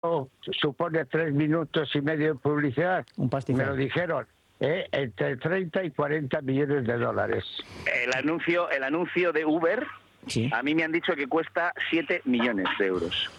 supone 3 minutos y medio de publicidad. Un pastizal. Me lo dijeron. Entre 30 y 40 millones de dólares. El anuncio de Uber, Sí. a mí me han dicho que cuesta 7 millones de euros.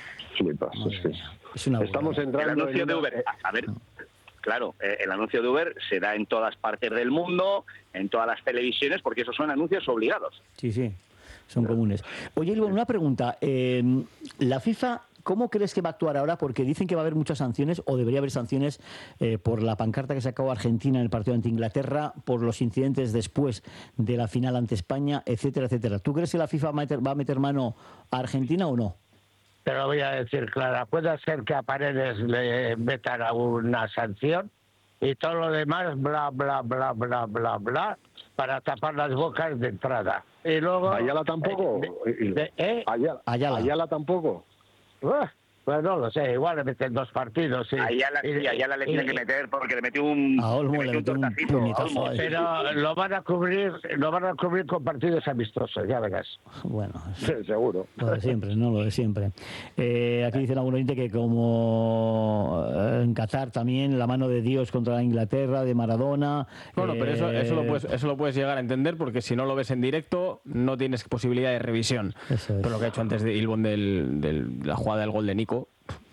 Es una Estamos burrada. entrando El anuncio de Uber, a ver, claro, el anuncio de Uber se da en todas partes del mundo, en todas las televisiones, porque esos son anuncios obligados. Sí, sí, son comunes. Oye, Ilbon, una pregunta. La FIFA, ¿cómo crees que va a actuar ahora? Porque dicen que va a haber muchas sanciones, o debería haber sanciones, por la pancarta que sacó Argentina en el partido ante Inglaterra, por los incidentes después de la final ante España, etcétera, etcétera. ¿Tú crees que la FIFA va a meter mano a Argentina o no? Te lo voy a decir, Clara. Puede ser que a Paredes le metan una sanción y todo lo demás, bla, bla, bla, bla, bla, bla, para tapar las bocas de entrada. Y luego... Ayala tampoco. Ayala tampoco. Pues no lo sé, igual le meten 2 partidos. Sí. Ayala le tienen que meter porque le metió un... A Olmo le metió un tortacito, puñetazo. Olmo. Pero lo van a cubrir con partidos amistosos, ya verás. Bueno, Sí, seguro. lo de siempre, ¿no? Lo de siempre. Aquí dicen algún oyente que como en Qatar también, la mano de Dios contra la Inglaterra, de Maradona... Bueno, pero eso lo puedes llegar a entender, porque si no lo ves en directo no tienes posibilidad de revisión. Eso es. Pero lo que ha hecho antes de Ilbon de la jugada del gol de Nico...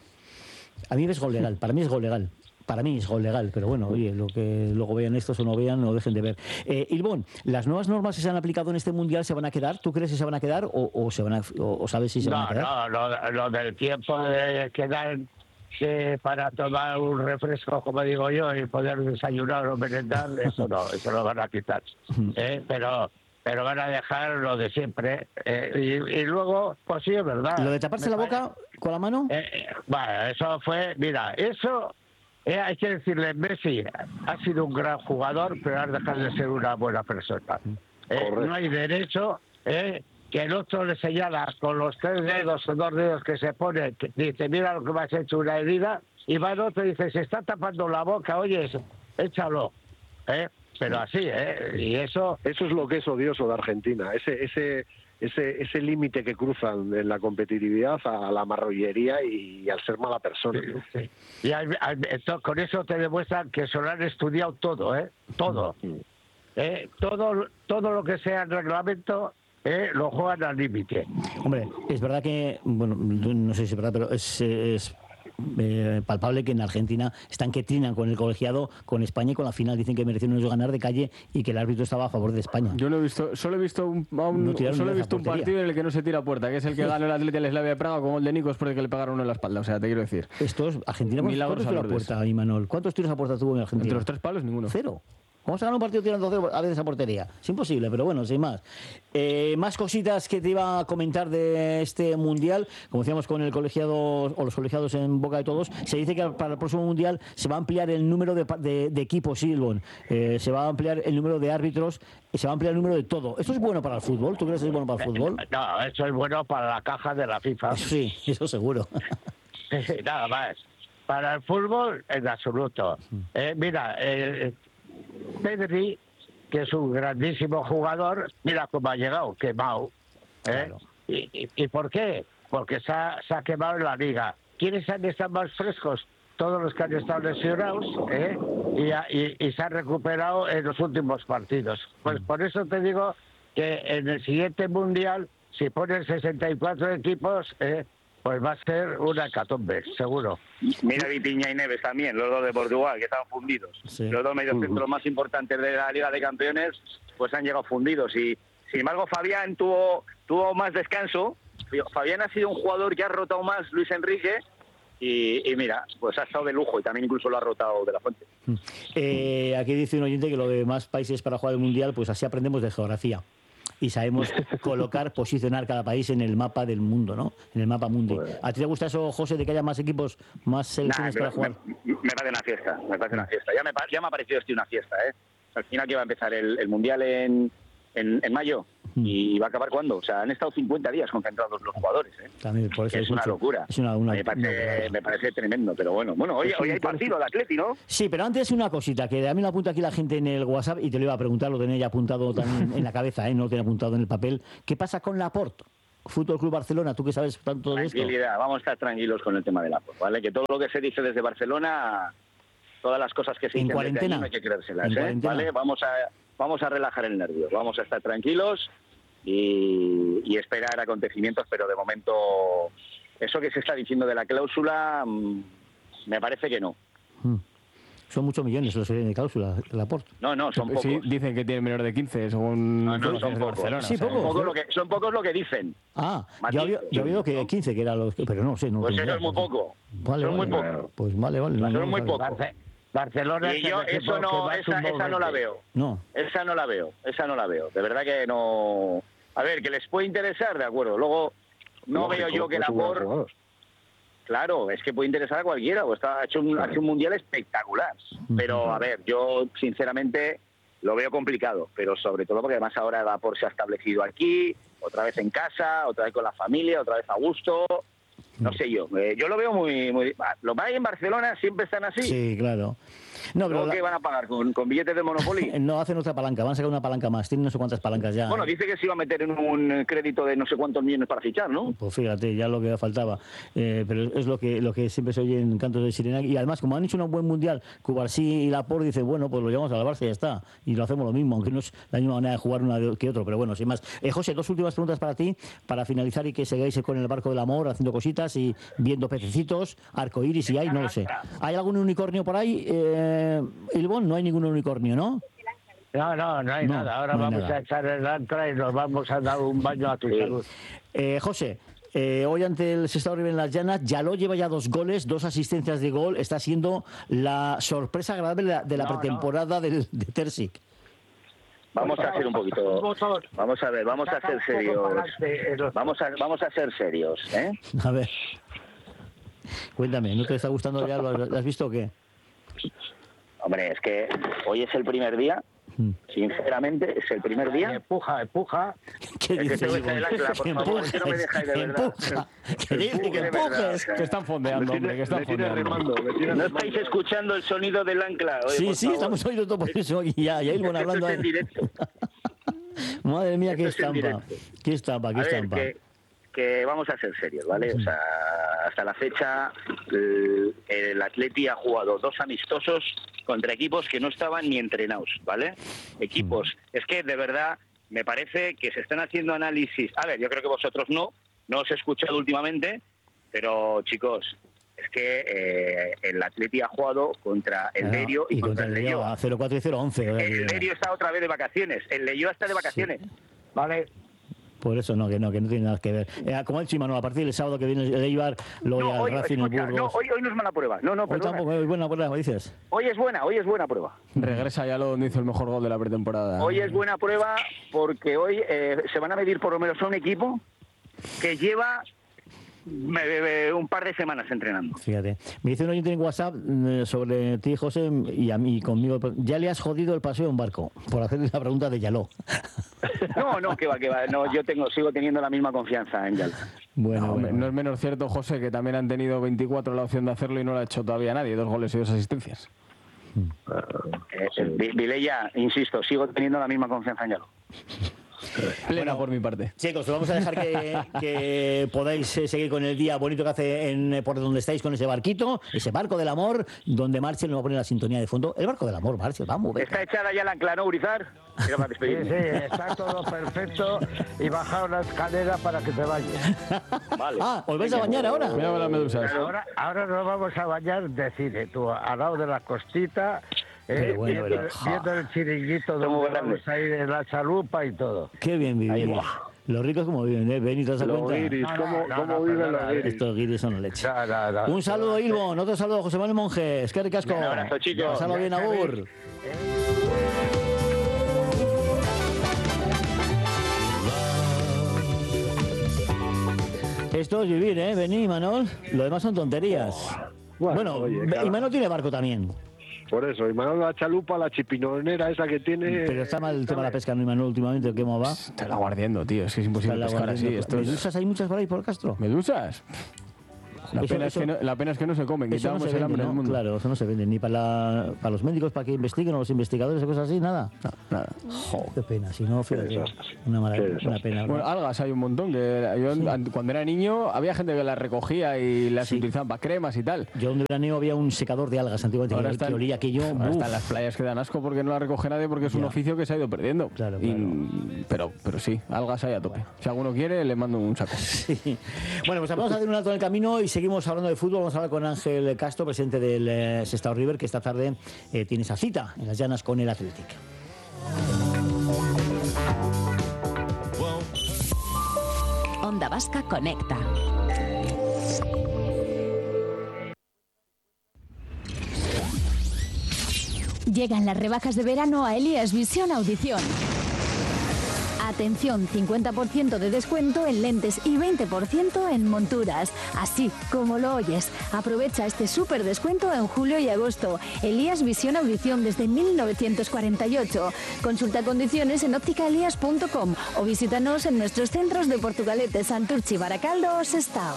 A mí es gol legal, para mí es gol legal. Para mí es gol legal, pero bueno, oye, lo que luego vean estos o no vean, no dejen de ver. Ilbon, ¿las nuevas normas que se han aplicado en este Mundial se van a quedar? ¿Tú crees que se van a quedar o sabes si se van a quedar? No, lo del tiempo de quedar para tomar un refresco, como digo yo, y poder desayunar o merendar, eso lo van a quitar. Pero van a dejar lo de siempre. Y luego, pues sí, es verdad. ¿Lo de taparse la boca con la mano? Bueno, eso fue, mira, eso hay que decirle, Messi ha sido un gran jugador, pero ha dejado de ser una buena persona. No hay derecho que el otro le señala con los 3 dedos o 2 dedos que se pone, que dice, mira lo que me has hecho, una herida, y va el otro y dice, se está tapando la boca, oye, échalo. Pero así, y eso es lo que es odioso de Argentina, ese límite que cruzan en la competitividad a la marrullería y al ser mala persona. Sí. Y con eso te demuestran que se lo han estudiado todo, todo. Todo lo que sea el reglamento lo juegan al límite. Hombre, es verdad que, bueno, no sé si es verdad, pero es palpable que en Argentina están que trinan con el colegiado, con España y con la final. Dicen que merecieron ellos ganar de calle y que el árbitro estaba a favor de España. Yo no he visto, solo he visto un partido en el que no se tira a puerta, que es el que gana el Atleti al Slavia de Praga con gol de Nico después de que le pegaron uno en la espalda. O sea, te quiero decir. Esto es Argentina. ¿Cuántos tiros a puerta, Imanol? ¿Cuántos tiros a puerta tuvo en Argentina? Entre los 3 palos, ninguno. 0. Vamos a ganar un partido tirando a veces a portería. Es imposible, pero bueno, sin más. Más cositas que te iba a comentar de este Mundial. Como decíamos con el colegiado, o los colegiados en boca de todos, se dice que para el próximo Mundial se va a ampliar el número de equipos, Ilbon. Se va a ampliar el número de árbitros, se va a ampliar el número de todo. ¿Esto es bueno para el fútbol? ¿Tú crees que es bueno para el fútbol? No, eso es bueno para la caja de la FIFA. Sí, eso seguro. Nada más. Para el fútbol, en absoluto. Mira, Pedri, que es un grandísimo jugador, mira cómo ha llegado, quemado. Claro. ¿Y por qué? Porque se ha quemado en la liga. ¿Quiénes han estado más frescos? Todos los que han estado lesionados, y se han recuperado en los últimos partidos. Pues por eso te digo que en el siguiente Mundial, si ponen 64 equipos, pues va a ser una hecatombe, seguro. Mira Vitinha y Neves también, los dos de Portugal, que estaban fundidos. Sí. Los dos mediocentros más importantes de la Liga de Campeones, pues han llegado fundidos. Y sin embargo, Fabián tuvo más descanso. Fabián ha sido un jugador que ha rotado más Luis Enrique. Y mira, pues ha estado de lujo y también incluso lo ha rotado de la Fuente. Aquí dice un oyente que lo de más países para jugar el Mundial, pues así aprendemos de geografía. Y sabemos colocar, posicionar cada país en el mapa del mundo, ¿no? En el mapa mundi. ¿A ti te gusta eso, José, de que haya más equipos, más selecciones para jugar? Me parece una fiesta, Ya me ha parecido una fiesta, Al final que va a empezar el Mundial en mayo. ¿Y va a acabar cuándo? O sea, han estado 50 días concentrados los jugadores, También, por eso es una locura. Me parece tremendo, pero bueno, hoy hay partido de Atleti, ¿no? Sí, pero antes una cosita, que a mí me apunta aquí la gente en el WhatsApp y te lo iba a preguntar, lo tenía ya apuntado también en la cabeza, no lo tenía apuntado en el papel. ¿Qué pasa con Laporte? Fútbol Club Barcelona, tú que sabes tanto de esto. Tranquilidad, vamos a estar tranquilos con el tema del Laporte, ¿vale? Que todo lo que se dice desde Barcelona, todas las cosas que se dicen desde allí no hay que creérselas, ¿vale? Vamos a relajar el nervio, vamos a estar tranquilos y esperar acontecimientos, pero de momento eso que se está diciendo de la cláusula me parece que no. Son muchos millones los que tienen de cláusula, el Laporte. No, son pocos. Sí, dicen que tienen menor de 15, según... No, son pocos. Barcelona, sí, pocos. Son pocos lo que dicen. Yo había oído que 15, que era los... Pero no sé. No, pues eso es muy poco. Son muy pocos. Pues vale. Son muy pocos. Barcelona... Y yo esa no la veo. No. Esa no la veo. De verdad que no... A ver, que les puede interesar, de acuerdo. Luego, no veo yo que Laporte... Claro, es que puede interesar a cualquiera, o ha hecho un mundial espectacular. Pero, a ver, yo sinceramente lo veo complicado, pero sobre todo porque además ahora Laporte se ha establecido aquí, otra vez en casa, otra vez con la familia, otra vez a gusto. No sé yo lo veo muy... Los que hay en Barcelona siempre están así. Sí, claro. No, pero ¿Qué van a pagar? ¿Con billetes de Monopoly? No, hacen otra palanca, van a sacar una palanca más, tienen no sé cuántas palancas ya. Bueno, dice que se iba a meter en un crédito de no sé cuántos millones para fichar, ¿no? Pues fíjate, ya lo que faltaba. Pero es lo que siempre se oye en cantos de sirena. Y además, como han hecho un buen mundial, Cubarsí y Laporte dicen, bueno, pues lo llevamos a la Barça y ya está. Y lo hacemos lo mismo, aunque no es la misma manera de jugar una que otro, pero bueno, sin más. José, 2 últimas preguntas para ti, para finalizar y que sigáis con el barco del amor, haciendo cositas y viendo pececitos, arcoíris si hay, no lo sé. ¿Hay algún unicornio por ahí, Ilbón? No hay ningún unicornio, ¿no? No hay nada. Ahora vamos a echar el ancla y nos vamos a dar un baño a tu salud. José, hoy ante el Sestao River en las Llanas, Yaló lleva ya 2 goles, 2 asistencias de gol. Está siendo la sorpresa agradable de la pretemporada de Terzic. Vamos a hacer un poquito... Vamos a ver, vamos a ser serios. Vamos a ser serios, ¿eh? A ver. Cuéntame, ¿no te está gustando ya? ¿Lo has visto o qué? Hombre, es que hoy es el primer día, sinceramente, es el primer día. Empuja. ¿Qué dices? No me dejáis de verdad. ¿Qué dices? Que empujes. Que están fondeando, hombre, que están fondeando. ¿No estáis escuchando el sonido del ancla? Oye, sí, estamos oyendo todo por eso. Y ya Ilbón hablando. Esto es en directo. Madre mía, qué estampa. Qué estampa. Que vamos a ser serios, ¿vale? O sea, hasta la fecha el Atleti ha jugado 2 amistosos contra equipos que no estaban ni entrenados, ¿vale? Equipos, es que de verdad me parece que se están haciendo análisis. A ver, yo creo que vosotros no os he escuchado últimamente, pero chicos, es que el Atleti ha jugado contra el Derio y contra el Leioa. 0-4 y 0-11. El Derio está otra vez de vacaciones, el Leioa está de vacaciones, ¿vale? Por eso no tiene nada que ver. Como ha dicho Imanol, a partir del sábado que viene el Eibar, luego el Racing, el Burgos... No, hoy no es mala prueba. No, hoy tampoco es buena prueba, dices. Hoy es buena prueba. Regresa ya lo donde hizo el mejor gol de la pretemporada. Hoy es buena prueba porque hoy se van a medir por lo menos a un equipo que lleva un par de semanas entrenando. Fíjate. Me dice un oyente en WhatsApp sobre ti, José, y a mí conmigo. Ya le has jodido el paseo en barco por hacerle la pregunta de Yaló. No, que va. No, yo sigo teniendo la misma confianza en Yaló. Bueno. No es menos cierto, José, que también han tenido 24 la opción de hacerlo y no lo ha hecho todavía nadie. 2 goles y 2 asistencias. Vilella, insisto, sigo teniendo la misma confianza en Yaló. Plena por mi parte. Chicos, vamos a dejar que podáis seguir con el día bonito que hace por donde estáis con ese barquito, ese barco del amor, donde Marcel nos va a poner la sintonía de fondo. El barco del amor, Marcel, vamos. Venga. ¿Está echada ya la ancla, no, Urizar? Sí, está todo perfecto y bajar la escalera para que te bañes. Vale. ¿Os vais a bañar ahora? Mira las medusas. Ahora nos vamos a bañar de cine, tú, al lado de la costita. Viendo el chiringuito donde vamos a ir en la chalupa y todo. Qué bien vivir. Los ricos como viven, ¿ven y te das cuenta? Los guiris, ¿cómo viven los guiris? Estos guiris son leche. Un saludo, Ilbón, otro saludo a José Manuel Monge. Es que ricasco. Un abrazo, chicos. Pasalo bien, agur. Esto es vivir, Vení, Imanol. Lo demás son tonterías. Bueno, Imanol tiene barco también. Por eso, Imanol la chalupa, la chipinonera esa que tiene... Pero está mal el tema de la pesca, ¿no, Imanol, últimamente? ¿Cómo va? Está el aguardiendo, tío. Es que es imposible pescar así. ¿Medusas hay muchas por ahí, por Castro? ¿Medusas? La pena es que no se comen, quitábamos el hambre del mundo. Claro, eso no se vende ni para los médicos, para que investiguen, o los investigadores o cosas así, nada. Nada. Qué pena, si no, fíjate, una pena. Bueno, algas hay un montón, que yo cuando era niño había gente que las recogía y las utilizaban para cremas y tal. Yo donde era niño había un secador de algas antiguamente que olía aquello. Ahora están las playas que dan asco porque no las recoge nadie, porque es un oficio que se ha ido perdiendo. Claro. Pero sí, algas hay a tope. Si alguno quiere, le mando un saco. Sí. Bueno, pues vamos a hacer un alto en el camino y seguimos hablando de fútbol. Vamos a hablar con Ángel Castro, presidente del Sestao River, que esta tarde tiene esa cita en las Llanas con el Athletic. Onda Vasca Conecta. Llegan las rebajas de verano a Elías Visión Audición. Atención, 50% de descuento en lentes y 20% en monturas. Así como lo oyes. Aprovecha este súper descuento en julio y agosto. Elías Visión Audición desde 1948. Consulta condiciones en ópticaelías.com o visítanos en nuestros centros de Portugalete, Santurchi, Baracaldo o Sestao.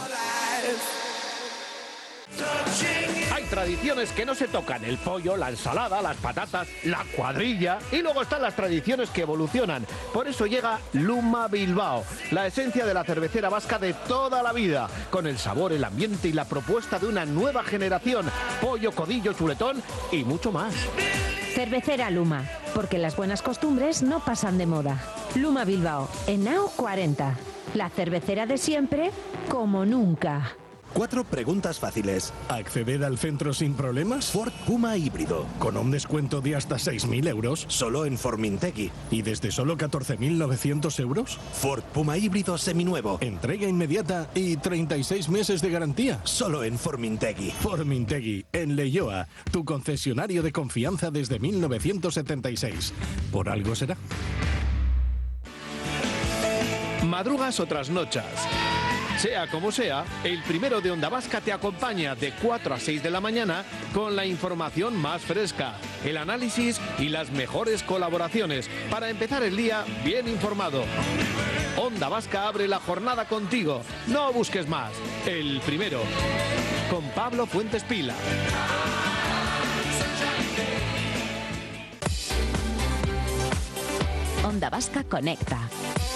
Hay tradiciones que no se tocan: el pollo, la ensalada, las patatas, la cuadrilla, y luego están las tradiciones que evolucionan. Por eso llega Luma Bilbao, la esencia de la cervecera vasca de toda la vida, con el sabor, el ambiente y la propuesta de una nueva generación: pollo, codillo, chuletón y mucho más. Cervecera Luma, porque las buenas costumbres no pasan de moda. Luma Bilbao, en Nao 40. La cervecera de siempre, como nunca. 4 preguntas fáciles. ¿Acceder al centro sin problemas? Ford Puma híbrido. ¿Con un descuento de hasta 6.000 euros? Solo en Formintegui. ¿Y desde solo 14.900 euros? Ford Puma híbrido seminuevo. Entrega inmediata y 36 meses de garantía. Solo en Formintegui. Formintegui, en Leioa, tu concesionario de confianza desde 1976. Por algo será. Madrugas o trasnochas. Sea como sea, el primero de Onda Vasca te acompaña de 4 a 6 de la mañana con la información más fresca, el análisis y las mejores colaboraciones para empezar el día bien informado. Onda Vasca abre la jornada contigo. No busques más. El primero. Con Pablo Fuentes Pila. Onda Vasca Conecta.